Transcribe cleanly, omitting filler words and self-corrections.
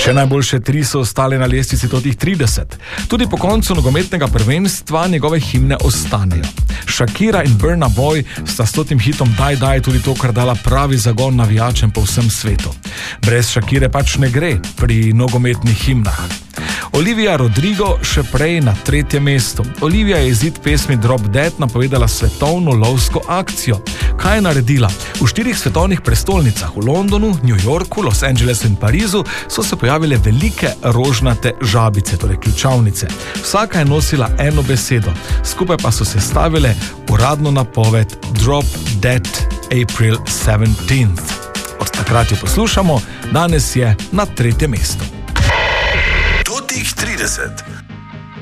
Še najboljše 3 so ostale na lestvici totih 30. Tudi po koncu nogometnega prvenstva njegove himne ostanejo. Shakira in Burna Boy sta s totim hitom Die Die tudi tokrat dala pravi zagon navijačem po vsem svetu. Brez Shakire pač ne gre pri nogometnih himnah. Olivia Rodrigo še prej na 3. mestu. Olivia je izid pesmi Drop Dead napovedala svetovno lovsko akcijo. Kaj je naredila? V 4 svetovnih prestolnicah, v Londonu, New Yorku, Los Angelesu in Parizu, so se pojavile velike rožnate žabice, torej ključavnice. Vsaka je nosila eno besedo, skupaj pa so se stavile uradno napoved Drop Dead April 17th. Od takrat jo poslušamo, danes je na 3. mestu. 30.